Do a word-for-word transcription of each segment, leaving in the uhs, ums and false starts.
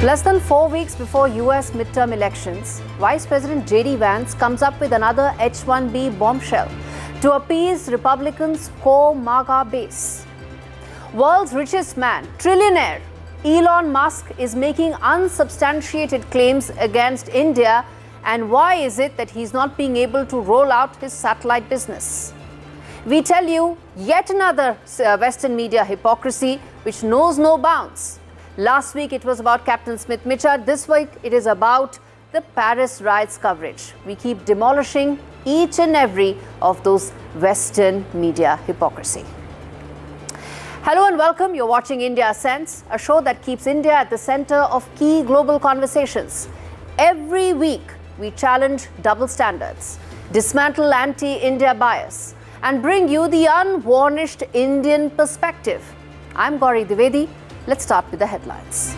Less than four weeks before U S midterm elections, Vice President J D Vance comes up with another H one B bombshell to appease Republicans' core MAGA base. World's richest man, trillionaire, Elon Musk is making unsubstantiated claims against India. And why is it that he's not being able to roll out his satellite business? We tell you yet another uh, Western media hypocrisy which knows no bounds. Last week it was about Captain Smith Mitchell. This week it is about the Paris riots coverage. We keep demolishing each and every of those Western media hypocrisy. Hello and welcome. You're watching India Sense, a show that keeps India at the center of key global conversations. Every week we challenge double standards, dismantle anti-India bias, and bring you the unvarnished Indian perspective. I'm Gauri Dwivedi. Let's start with the headlines.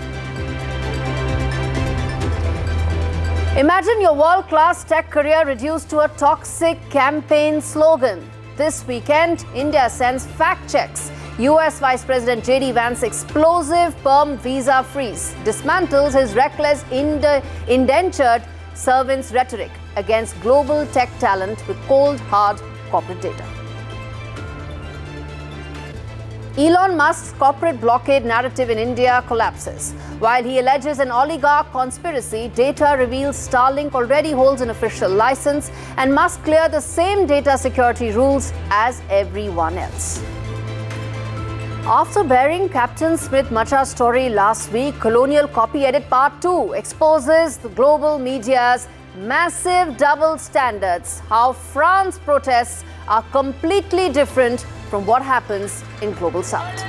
Imagine your world-class tech career reduced to a toxic campaign slogan. This weekend, India Sense fact checks U S Vice President J D Vance's explosive perm visa freeze, dismantles his reckless ind- indentured servants rhetoric against global tech talent with cold, hard corporate data. Elon Musk's corporate blockade narrative in India collapses. While he alleges an oligarch conspiracy, data reveals Starlink already holds an official license and must clear the same data security rules as everyone else. After bearing Captain Smith Mitchell's story last week, Colonial Copy Edit Part two exposes the global media's massive double standards, how France protests are completely different from what happens in Global South.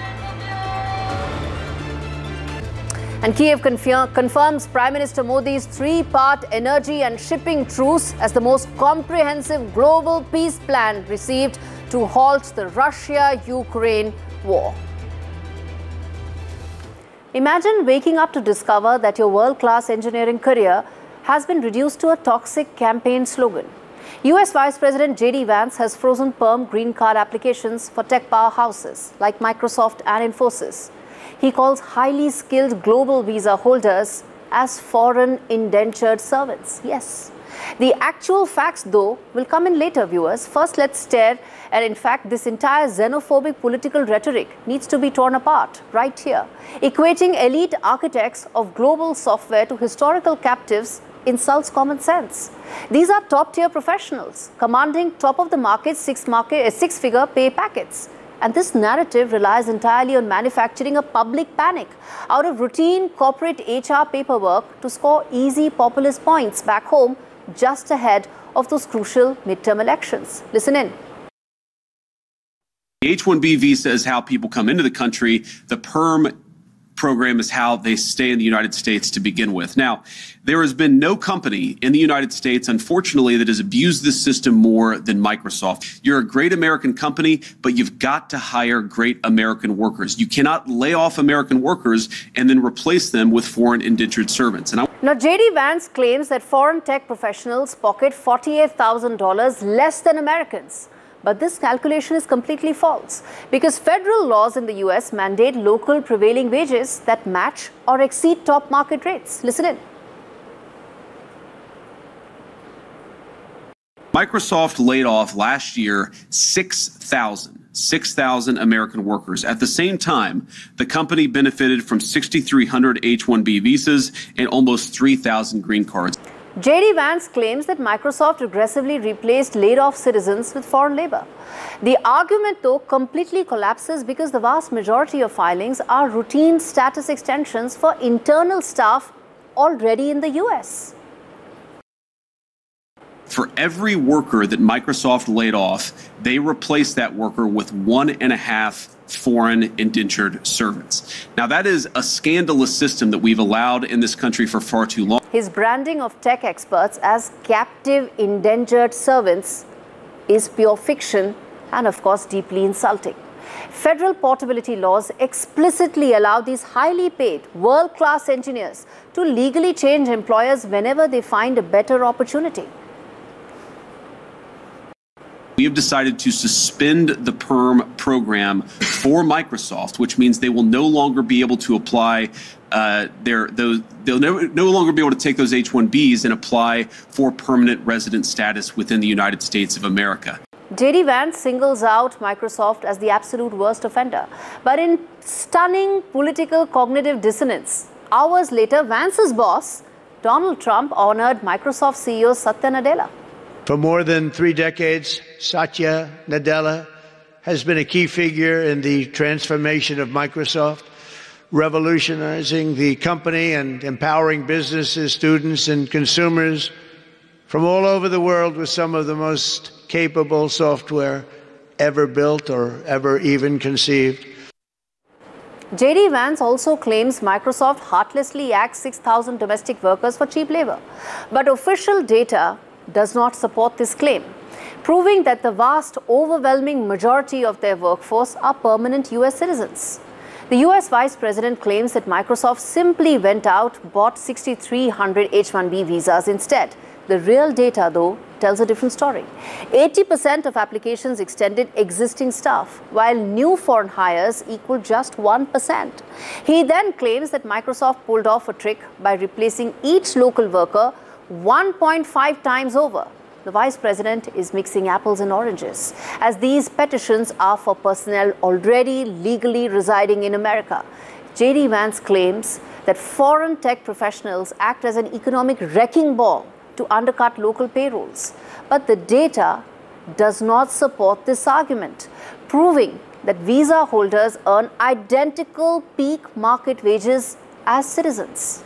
And Kiev confir- confirms Prime Minister Modi's three-part energy and shipping truce as the most comprehensive global peace plan received to halt the Russia-Ukraine war. Imagine waking up to discover that your world-class engineering career has been reduced to a toxic campaign slogan. U S Vice President J D Vance has frozen perm green card applications for tech powerhouses like Microsoft and Infosys. He calls highly skilled global visa holders as foreign indentured servants. Yes. The actual facts, though, will come in later, viewers. First, let's stare at, in fact, this entire xenophobic political rhetoric needs to be torn apart right here. Equating elite architects of global software to historical captives insults common sense. These are top-tier professionals commanding top-of-the-market six market, uh, six-figure pay packets. And this narrative relies entirely on manufacturing a public panic out of routine corporate H R paperwork to score easy populist points back home just ahead of those crucial midterm elections. Listen in. The H one B visa is how people come into the country. The perm program is how they stay in the United States to begin with. Now, there has been no company in the United States, unfortunately, that has abused this system more than Microsoft. You're a great American company, but you've got to hire great American workers. You cannot lay off American workers and then replace them with foreign indentured servants. And I Now, J D Vance claims that foreign tech professionals pocket forty-eight thousand dollars less than Americans. But this calculation is completely false because federal laws in the U S mandate local prevailing wages that match or exceed top market rates. Listen in. Microsoft laid off last year six thousand American workers. At the same time, the company benefited from six thousand three hundred H one B visas and almost three thousand green cards. J D Vance claims that Microsoft aggressively replaced laid-off citizens with foreign labor. The argument, though, completely collapses because the vast majority of filings are routine status extensions for internal staff already in the U S. For every worker that Microsoft laid off, they replaced that worker with one and a half foreign indentured servants. Now, that is a scandalous system that we've allowed in this country for far too long. His branding of tech experts as captive indentured servants is pure fiction and, of course, deeply insulting. Federal portability laws explicitly allow these highly paid, world-class engineers to legally change employers whenever they find a better opportunity. We have decided to suspend the PERM program for Microsoft, which means they will no longer be able to apply uh, their those. They'll no, no longer be able to take those H one Bs and apply for permanent resident status within the United States of America. J D Vance singles out Microsoft as the absolute worst offender. But in stunning political cognitive dissonance, hours later, Vance's boss, Donald Trump, honored Microsoft C E O Satya Nadella. For more than three decades, Satya Nadella has been a key figure in the transformation of Microsoft, revolutionizing the company and empowering businesses, students, and consumers from all over the world with some of the most capable software ever built or ever even conceived. J D Vance also claims Microsoft heartlessly axed six thousand domestic workers for cheap labor. But official data does not support this claim, proving that the vast, overwhelming majority of their workforce are permanent U S citizens. The U S Vice President claims that Microsoft simply went out, bought six thousand three hundred H one B visas instead. The real data, though, tells a different story. eighty percent of applications extended existing staff, while new foreign hires equal just one percent. He then claims that Microsoft pulled off a trick by replacing each local worker one point five times over. The Vice President is mixing apples and oranges, as these petitions are for personnel already legally residing in America. J D Vance claims that foreign tech professionals act as an economic wrecking ball to undercut local payrolls. But the data does not support this argument, proving that visa holders earn identical peak market wages as citizens.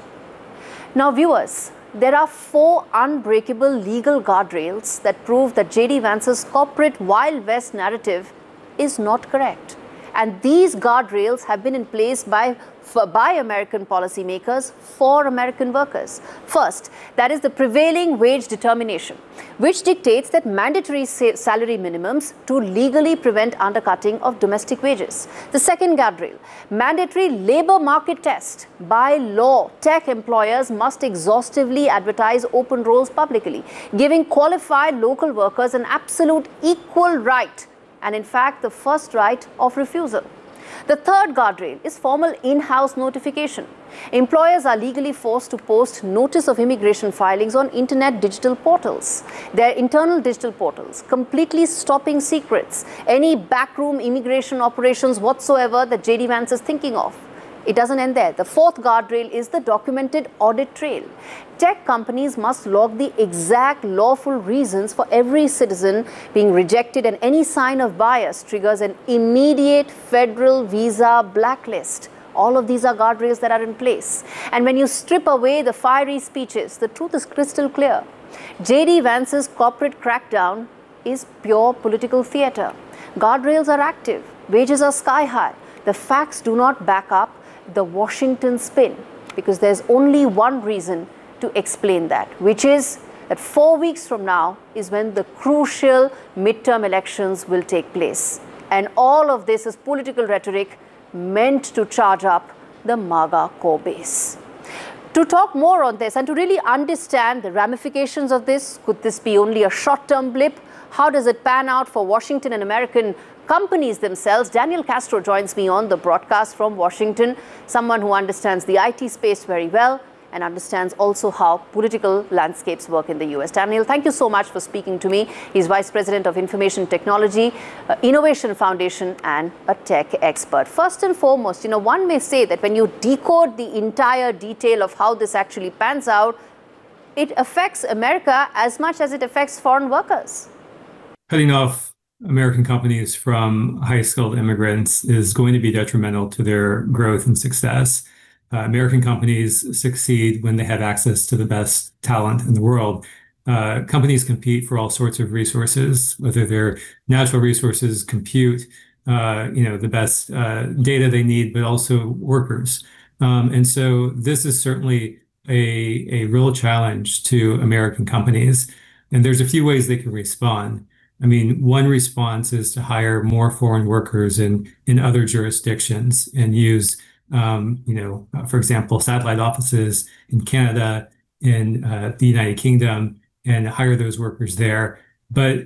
Now, viewers, there are four unbreakable legal guardrails that prove that J D Vance's corporate Wild West narrative is not correct. And these guardrails have been in place by, for, by American policymakers for American workers. First, that is the prevailing wage determination, which dictates that mandatory salary minimums to legally prevent undercutting of domestic wages. The second guardrail, mandatory labor market test. By law, tech employers must exhaustively advertise open roles publicly, giving qualified local workers an absolute equal right, and in fact the first right of refusal. The third guardrail is formal in-house notification. Employers are legally forced to post notice of immigration filings on internet digital portals, their internal digital portals, completely stopping secrets, any backroom immigration operations whatsoever that J D Vance is thinking of. It doesn't end there. The fourth guardrail is the documented audit trail. Tech companies must log the exact lawful reasons for every citizen being rejected, and any sign of bias triggers an immediate federal visa blacklist. All of these are guardrails that are in place. And when you strip away the fiery speeches, the truth is crystal clear. J D Vance's corporate crackdown is pure political theater. Guardrails are active. Wages are sky high. The facts do not back up the Washington spin, because there's only one reason to explain that, which is that four weeks from now is when the crucial midterm elections will take place. And all of this is political rhetoric meant to charge up the MAGA core base. To talk more on this and to really understand the ramifications of this, could this be only a short-term blip? How does it pan out for Washington and American companies themselves? Daniel Castro joins me on the broadcast from Washington, someone who understands the I T space very well and understands also how political landscapes work in the U S. Daniel, thank you so much for speaking to me. He's Vice President of Information Technology, uh, Innovation Foundation, and a tech expert. First and foremost, you know, one may say that when you decode the entire detail of how this actually pans out, it affects America as much as it affects foreign workers. Cutting off American companies from high-skilled immigrants is going to be detrimental to their growth and success. Uh, American companies succeed when they have access to the best talent in the world. Uh, companies compete for all sorts of resources, whether they're natural resources, compute, uh, you know, the best uh, data they need, but also workers. Um, and so this is certainly a, a real challenge to American companies. And there's a few ways they can respond. I mean, one response is to hire more foreign workers in, in other jurisdictions and use, um, you know, uh, for example, satellite offices in Canada, in uh, the United Kingdom, and hire those workers there. But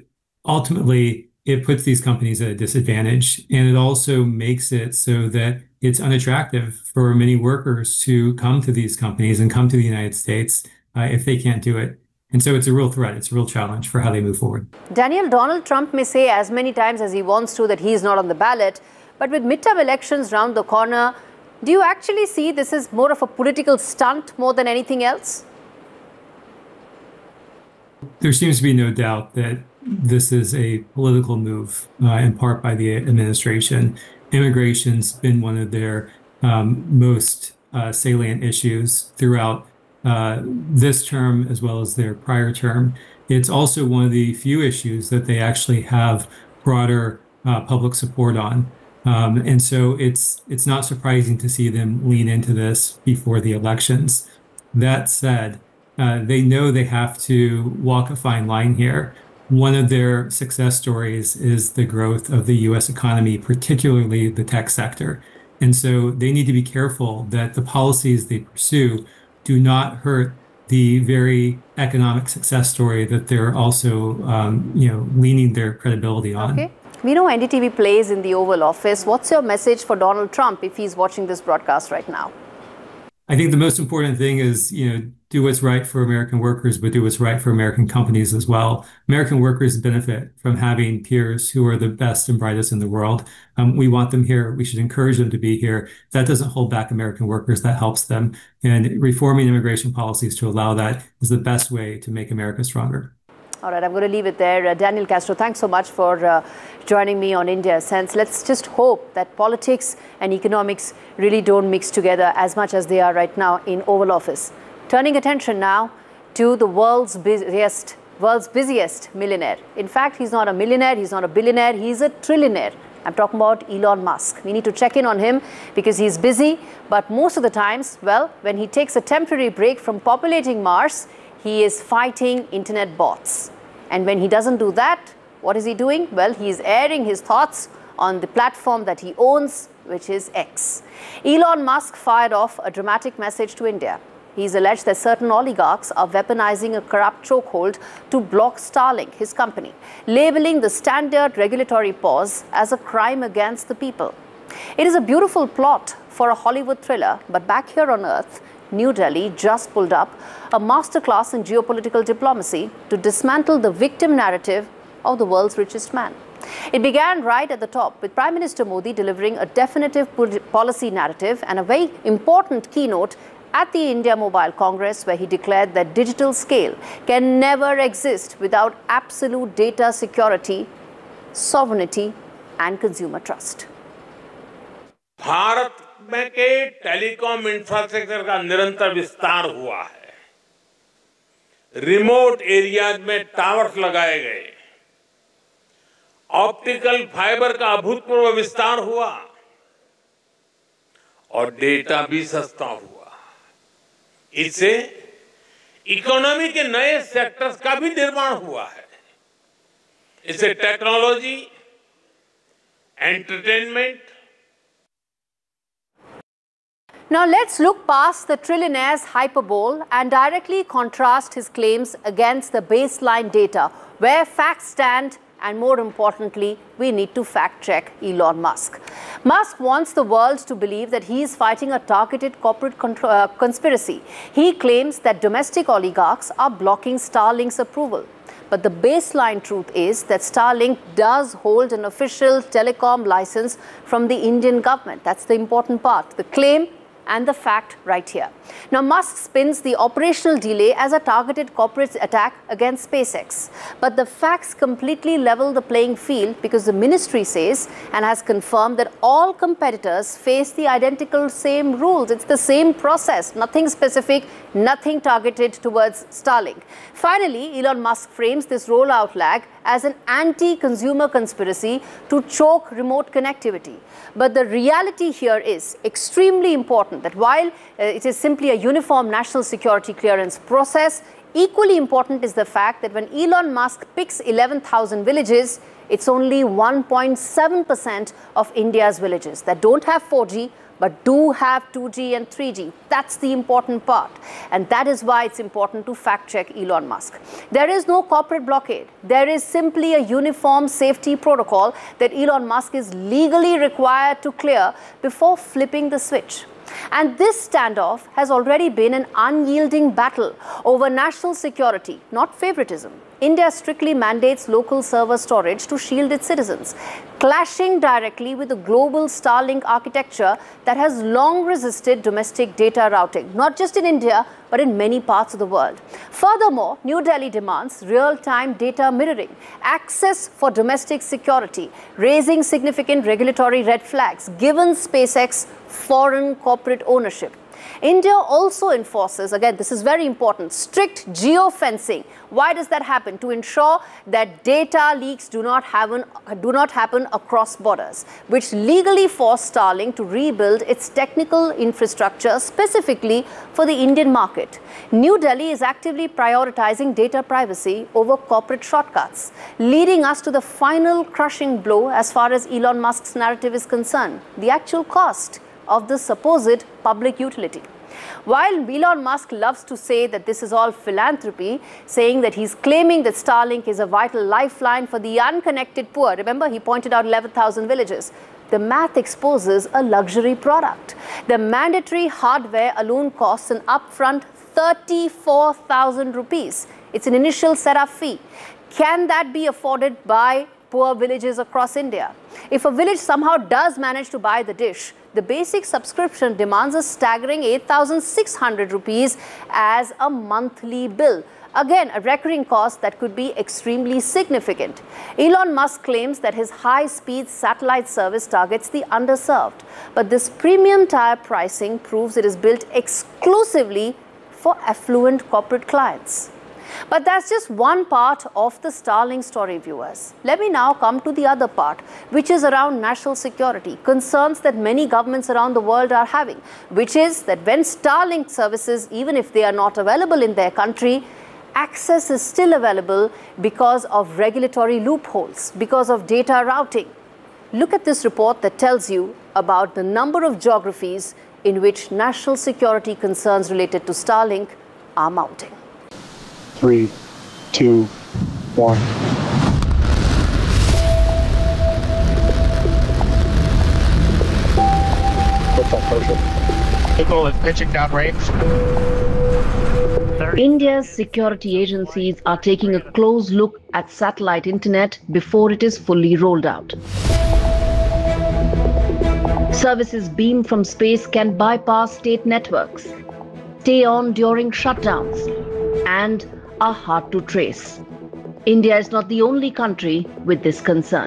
ultimately it puts these companies at a disadvantage, and it also makes it so that it's unattractive for many workers to come to these companies and come to the United States uh, if they can't do it. And so it's a real threat. It's a real challenge for how they move forward. Daniel, Donald Trump may say as many times as he wants to that he's not on the ballot, but with midterm elections round the corner, do you actually see this is more of a political stunt more than anything else? There seems to be no doubt that this is a political move, uh, in part by the administration. Immigration's been one of their um, most uh, salient issues throughout uh, this term as well as their prior term. It's also one of the few issues that they actually have broader uh, public support on. Um, and so it's it's not surprising to see them lean into this before the elections. That said, uh, they know they have to walk a fine line here. One of their success stories is the growth of the U S economy, particularly the tech sector. And so they need to be careful that the policies they pursue do not hurt the very economic success story that they're also, um, you know, leaning their credibility on. Okay. We know N D T V plays in the Oval Office. What's your message for Donald Trump if he's watching this broadcast right now? I think the most important thing is, you know, do what's right for American workers, but do what's right for American companies as well. American workers benefit from having peers who are the best and brightest in the world. Um, we want them here. We should encourage them to be here. That doesn't hold back American workers. That helps them. And reforming immigration policies to allow that is the best way to make America stronger. All right, I'm going to leave it there. Uh, Daniel Castro, thanks so much for uh, joining me on India Sense. Let's just hope that politics and economics really don't mix together as much as they are right now in Oval Office. Turning attention now to the world's busiest, world's busiest millionaire. In fact, he's not a millionaire, he's not a billionaire, he's a trillionaire. I'm talking about Elon Musk. We need to check in on him because he's busy, but most of the times, well, when he takes a temporary break from populating Mars, he is fighting internet bots. And when he doesn't do that, what is he doing? Well, he is airing his thoughts on the platform that he owns, which is X. Elon Musk fired off a dramatic message to India. He's alleged that certain oligarchs are weaponizing a corrupt chokehold to block Starlink, his company, labeling the standard regulatory pause as a crime against the people. It is a beautiful plot for a Hollywood thriller, but back here on Earth, New Delhi just pulled up a masterclass in geopolitical diplomacy to dismantle the victim narrative of the world's richest man. It began right at the top with Prime Minister Modi delivering a definitive policy narrative and a very important keynote at the India Mobile Congress, where he declared that digital scale can never exist without absolute data security, sovereignty, and consumer trust. Bharat में के telecom infrastructure का निरंतर विस्तार हुआ है। Remote areas में towers लगाए गए, ऑप्टिकल फाइबर का अभूतपूर्व विस्तार हुआ और डेटा भी सस्ता हुआ। इससे इकोनॉमी के नए सेक्टर्स का भी निर्माण हुआ है। इससे technology, entertainment. Now let's look past the trillionaire's hyperbole and directly contrast his claims against the baseline data, where facts stand, and more importantly, we need to fact-check Elon Musk. Musk wants the world to believe that he is fighting a targeted corporate uh, conspiracy. He claims that domestic oligarchs are blocking Starlink's approval. But the baseline truth is that Starlink does hold an official telecom license from the Indian government. That's the important part. The claim and the fact right here. Now, Musk spins the operational delay as a targeted corporate attack against SpaceX. But the facts completely level the playing field because the ministry says and has confirmed that all competitors face the identical same rules. It's the same process, nothing specific, nothing targeted towards Starlink. Finally, Elon Musk frames this rollout lag as an anti-consumer conspiracy to choke remote connectivity. But the reality here is extremely important that while uh, it is simply a uniform national security clearance process, equally important is the fact that when Elon Musk picks eleven thousand villages, it's only one point seven percent of India's villages that don't have four G, but do have two G and three G. That's the important part. And that is why it's important to fact check Elon Musk. There is no corporate blockade. There is simply a uniform safety protocol that Elon Musk is legally required to clear before flipping the switch. And this standoff has already been an unyielding battle over national security, not favoritism. India strictly mandates local server storage to shield its citizens, clashing directly with the global Starlink architecture that has long resisted domestic data routing, not just in India, but in many parts of the world. Furthermore, New Delhi demands real-time data mirroring, access for domestic security, raising significant regulatory red flags given SpaceX foreign corporate ownership. India also enforces, again, this is very important, strict geofencing. Why does that happen? To ensure that data leaks do not happen, do not happen across borders, which legally force Starlink to rebuild its technical infrastructure specifically for the Indian market. New Delhi is actively prioritizing data privacy over corporate shortcuts, leading us to the final crushing blow as far as Elon Musk's narrative is concerned, the actual cost of the supposed public utility. While Elon Musk loves to say that this is all philanthropy, saying that he's claiming that Starlink is a vital lifeline for the unconnected poor, remember he pointed out eleven thousand villages, the math exposes a luxury product. The mandatory hardware alone costs an upfront thirty-four thousand rupees. It's an initial setup fee. Can that be afforded by poor villages across India? If a village somehow does manage to buy the dish, the basic subscription demands a staggering eight thousand six hundred rupees as a monthly bill. Again, a recurring cost that could be extremely significant. Elon Musk claims that his high-speed satellite service targets the underserved. But this premium tier pricing proves it is built exclusively for affluent corporate clients. But that's just one part of the Starlink story, viewers. Let me now come to the other part, which is around national security, concerns that many governments around the world are having, which is that when Starlink services, even if they are not available in their country, access is still available because of regulatory loopholes, because of data routing. Look at this report that tells you about the number of geographies in which national security concerns related to Starlink are mounting. Three, two, one. What's that pressure? Signal is pitching downrange. India's security agencies are taking a close look at satellite internet before it is fully rolled out. Services beamed from space can bypass state networks, stay on during shutdowns, and are hard to trace. India is not the only country with this concern.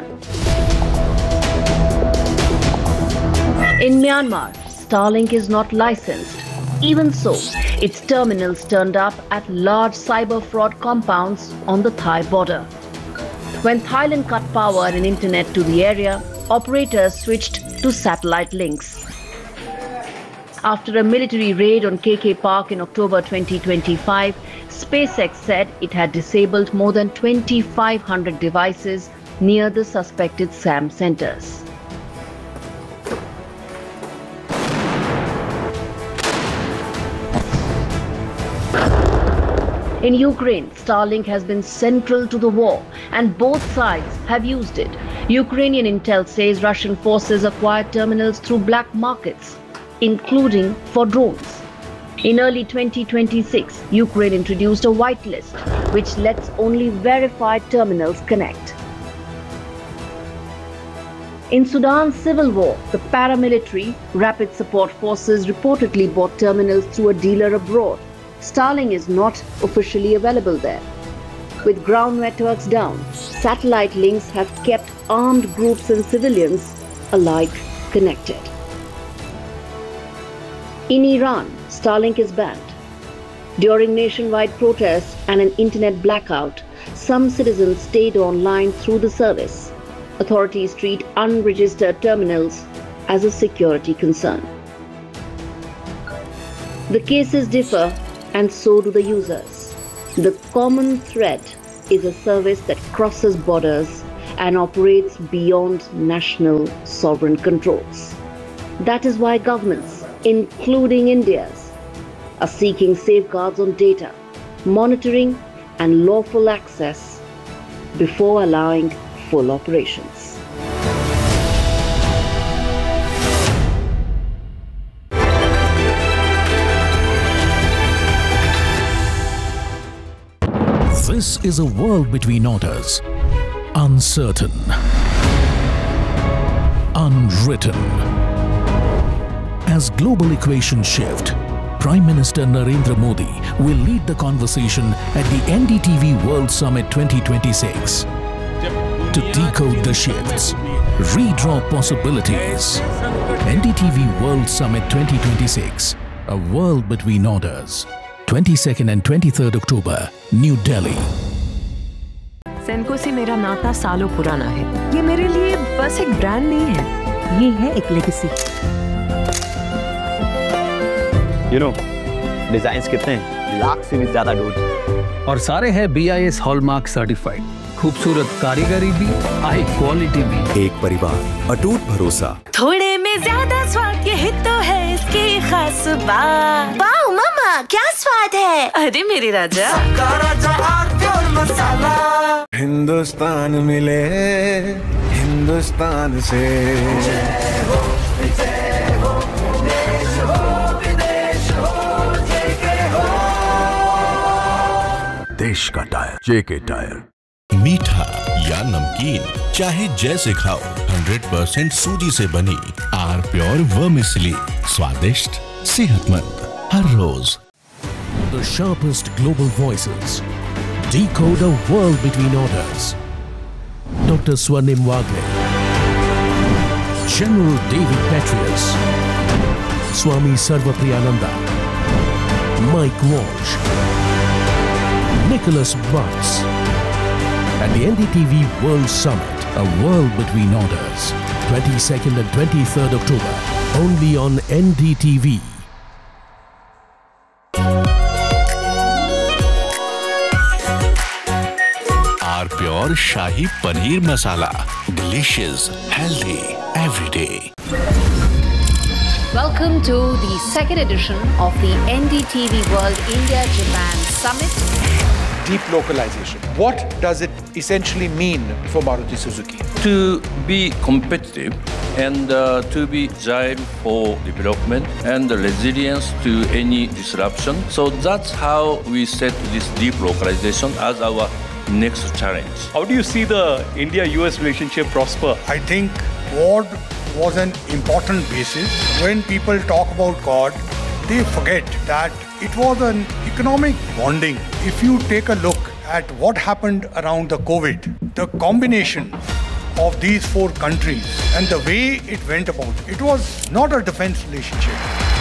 In Myanmar, Starlink is not licensed. Even so, its terminals turned up at large cyber fraud compounds on the Thai border. When Thailand cut power and internet to the area, operators switched to satellite links. After a military raid on K K Park in October twenty twenty-five, SpaceX said it had disabled more than twenty-five hundred devices near the suspected SAM centers. In Ukraine, Starlink has been central to the war, and both sides have used it. Ukrainian intel says Russian forces acquired terminals through black markets, including for drones. In early twenty twenty-six, Ukraine introduced a whitelist, which lets only verified terminals connect. In Sudan's civil war, the paramilitary Rapid Support Forces reportedly bought terminals through a dealer abroad. Starlink is not officially available there. With ground networks down, satellite links have kept armed groups and civilians alike connected. In Iran, Starlink is banned. During nationwide protests and an internet blackout, some citizens stayed online through the service. Authorities treat unregistered terminals as a security concern. The cases differ, and so do the users. The common thread is a service that crosses borders and operates beyond national sovereign controls. That is why governments, including India's, are seeking safeguards on data, monitoring and lawful access before allowing full operations. This is a world between orders, uncertain, unwritten. As global equations shift, Prime Minister Narendra Modi will lead the conversation at the N D T V World Summit twenty twenty-six to decode the shifts, redraw possibilities. N D T V World Summit twenty twenty-six, a world between orders. twenty-second and twenty-third October, New Delhi. सेनको से मेरा नाता सालों पुराना है। ये मेरे लिए बस एक ब्रांड नहीं है, ये है एक लेगेसी। You know, डिजाइन्स कितने हैं? लाख से भी ज्यादा डोज। और सारे हैं B I S hallmark certified. खूबसूरत कारीगरी भी, हाई क्वालिटी भी। एक परिवार, अटूट भरोसा। थोड़े में ज्यादा स्वाद, यही तो है इसकी खास बात। वाओ मामा, क्या स्वाद है? अरे मेरे राजा, मसाला। हिंदुस्तान मिले हिंदुस्तान से। देश का टायर, जेके टायर। मीठा या नमकीन, चाहे जैसे खाओ, हंड्रेड परसेंट सूजी से बनी आर प्योर वर्मिसेली, स्वादिष्ट, सेहतमंद, हर रोज। The sharpest global voices decode a world between orders. Doctor Swarnim Wagle, General David Petraeus, Swami Sarvapriyananda, Mike Walsh, Nicholas Butts. At the N D T V World Summit, a world between orders. twenty-second and twenty-third October, only on N D T V. Are pure shahi paneer masala, delicious, healthy, everyday. Welcome to the second edition of the N D T V World India-Japan Summit. Deep localization. What does it essentially mean for Maruti Suzuki? To be competitive and uh, to be agile for development and resilience to any disruption. So that's how we set this deep localization as our next challenge. How do you see the India U S relationship prosper? I think Quad was an important basis. When people talk about Quad, they forget that it was an economic bonding. If you take a look at what happened around the COVID, the combination of these four countries and the way it went about, it was not a defense relationship.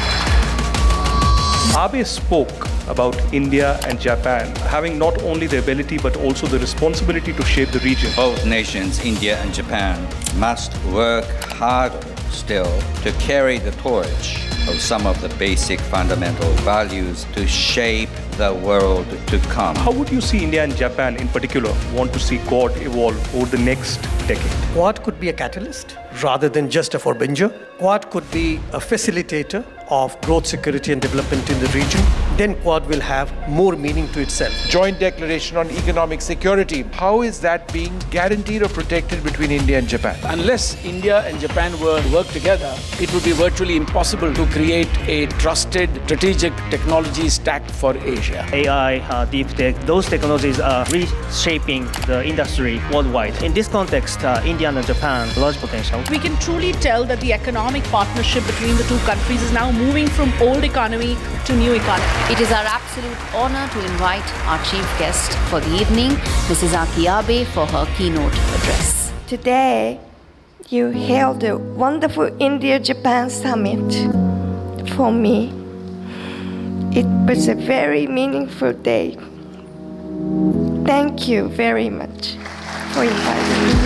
Abe spoke about India and Japan having not only the ability but also the responsibility to shape the region. Both nations, India and Japan, must work harder still to carry the torch of some of the basic fundamental values to shape the world to come. How would you see India and Japan in particular want to see Quad evolve over the next decade? Quad could be a catalyst rather than just a forbinger. Quad could be a facilitator of growth, security and development in the region. Then Quad will have more meaning to itself. Joint Declaration on Economic Security. How is that being guaranteed or protected between India and Japan? Unless India and Japan were to work together, it would be virtually impossible to create a trusted strategic technology stack for Asia. A I, uh, deep tech, those technologies are reshaping the industry worldwide. In this context, uh, India and Japan, large potential. We can truly tell that the economic partnership between the two countries is now moving from old economy to new economy. It is our absolute honor to invite our chief guest for the evening, Missus Aki Abe, for her keynote address. Today, you held a wonderful India-Japan summit. For me, it was a very meaningful day. Thank you very much for inviting me.